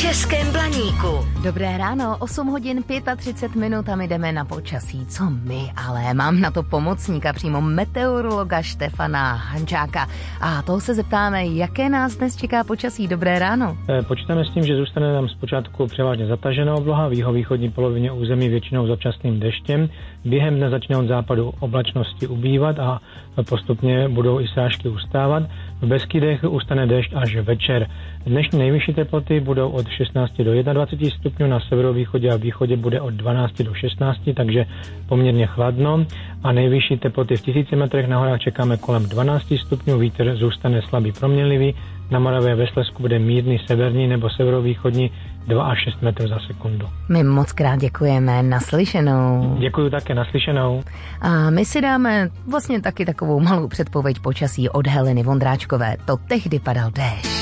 Českém Blaníku. Dobré ráno, 8 hodin 35 minut a my jdeme na počasí. Co my, ale mám na to pomocníka, přímo meteorologa Štefana Hančáka. A toho se zeptáme, jaké nás dnes čeká počasí. Dobré ráno. Počítáme s tím, že zůstane nám zpočátku převážně zatažená obloha, v jihovýchodní polovině území většinou s občasným deštěm. Během dne začne od západu oblačnosti ubývat a postupně budou i srážky ustávat. V Beskydech ustane déšť až večer. Dnešní nejvyšší teploty budou od 16 do 21 stupňů, na severovýchodě a východě bude od 12 do 16, takže poměrně chladno. A nejvyšší teploty v 1000 metrech na horách čekáme kolem 12 stupňů, vítr zůstane slabý proměnlivý. Na Moravě ve Slezsku bude mírný severní nebo severovýchodní 2 až 6 metrů za sekundu. My moc krát děkujeme, naslyšenou. Děkuju také, naslyšenou. A my si dáme vlastně taky takovou malou předpověď počasí od Heleny Vondráčkové. To tehdy padal déšť.